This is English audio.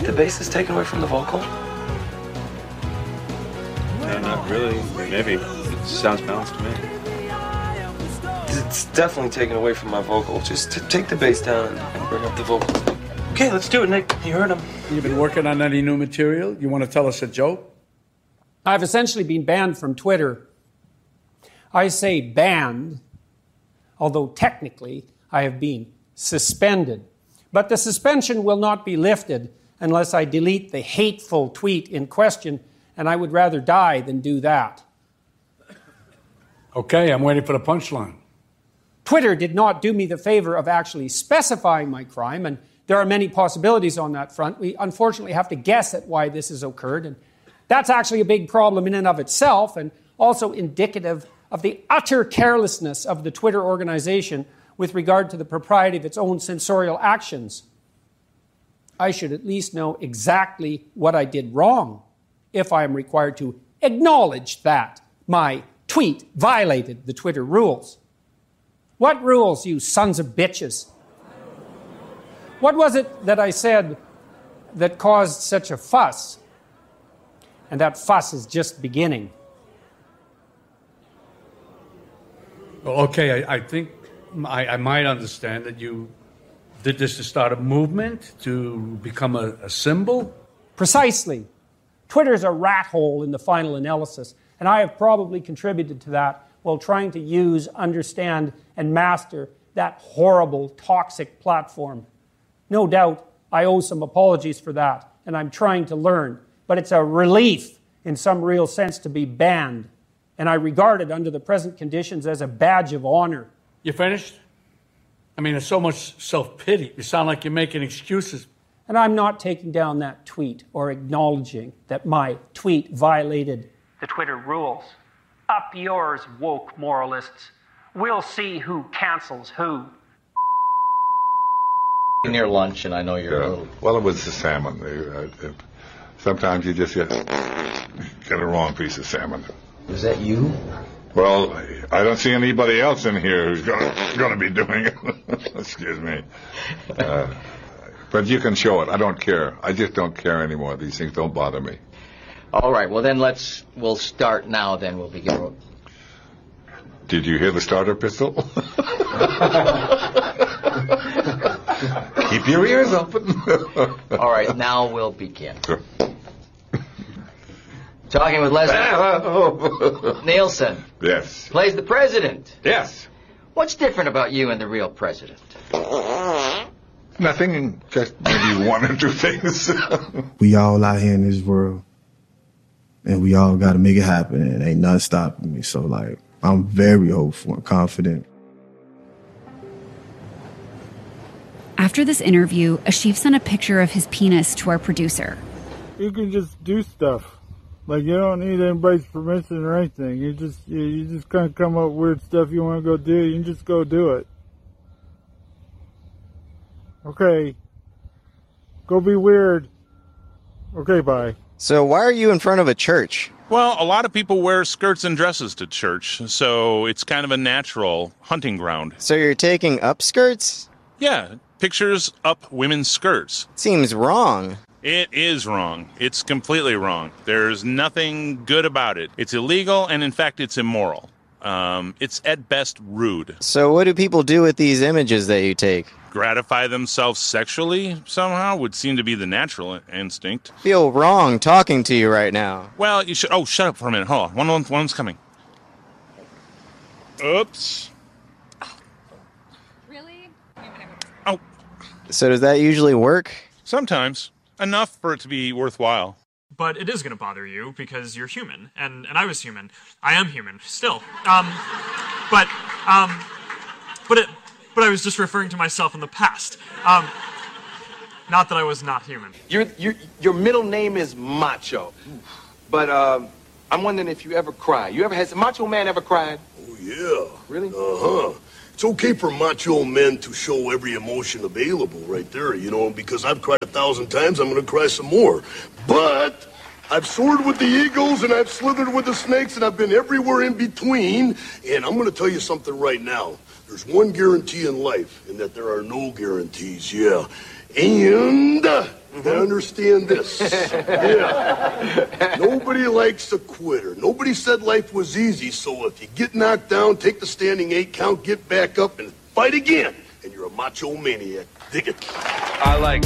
the bass is taken away from the vocal? No, not really. Maybe. It sounds balanced to me. It's definitely taken away from my vocal. Just take the bass down and bring up the vocals. Okay, let's do it, Nick. You heard him. You've been working on any new material? You want to tell us a joke? I've essentially been banned from Twitter. I say banned, although technically I have been suspended. But the suspension will not be lifted unless I delete the hateful tweet in question, and I would rather die than do that. Okay, I'm waiting for the punchline. Twitter did not do me the favor of actually specifying my crime, and there are many possibilities on that front. We unfortunately have to guess at why this has occurred, and that's actually a big problem in and of itself, and also indicative of the utter carelessness of the Twitter organization with regard to the propriety of its own censorial actions. I should at least know exactly what I did wrong if I am required to acknowledge that my tweet violated the Twitter rules. What rules, you sons of bitches? What was it that I said that caused such a fuss? And that fuss is just beginning. Well, okay, I think I might understand that you did this to start a movement, to become a symbol? Precisely. Twitter's a rat hole in the final analysis, and I have probably contributed to that while trying to use, understand, and master that horrible, toxic platform. No doubt I owe some apologies for that, and I'm trying to learn, but it's a relief in some real sense to be banned, and I regard it under the present conditions as a badge of honor. You finished? I mean, there's so much self-pity. You sound like you're making excuses. And I'm not taking down that tweet or acknowledging that my tweet violated the Twitter rules. Up yours, woke moralists. We'll see who cancels who. Near lunch, and I know you're a little... Well, it was the salmon. Sometimes you just get a wrong piece of salmon. Was that you? Well, I don't see anybody else in here who's going to be doing it. Excuse me. But you can show it. I don't care. I just don't care anymore. These things don't bother me. All right. Well, then we'll start now. Then we'll begin. Did you hear the starter pistol? Keep your ears open. All right. Now we'll begin. Talking with Leslie Nielsen. Yes. Plays the president. Yes. What's different about you and the real president? Nothing, just maybe one or two things. We all out here in this world, and we all got to make it happen, and ain't nothing stopping me. So, I'm very hopeful and confident. After this interview, Ashif sent a picture of his penis to our producer. You can just do stuff. You don't need anybody's permission or anything. You just kind of come up with weird stuff you want to go do. You can just go do it. Okay. Go be weird. Okay, bye. So why are you in front of a church? Well, a lot of people wear skirts and dresses to church, so it's kind of a natural hunting ground. So you're taking up skirts? Yeah, pictures up women's skirts. Seems wrong. It is wrong. It's completely wrong. There's nothing good about it. It's illegal, and in fact, it's immoral. It's at best rude. So what do people do with these images that you take? Gratify themselves sexually somehow would seem to be the natural instinct. Feel wrong talking to you right now. Well, you should... Oh, shut up for a minute. Hold on. One's coming. Oops. Really? Oh. So does that usually work? Sometimes. Enough for it to be worthwhile. But it is going to bother you because you're human, and I was human. I am human still. But I was just referring to myself in the past. Not that I was not human. Your middle name is Macho, but I'm wondering if you ever cry. Has Macho Man ever cried? Oh yeah. Really? It's okay for macho men to show every emotion available right there, because I've cried 1,000 times, I'm going to cry some more. But I've soared with the eagles, and I've slithered with the snakes, and I've been everywhere in between. And I'm going to tell you something right now. There's one guarantee in life, and that there are no guarantees, yeah. And understand this. Yeah. Nobody likes a quitter. Nobody said life was easy, so if you get knocked down, take the standing 8 count, get back up, and fight again. And you're a macho maniac. Dig it. I like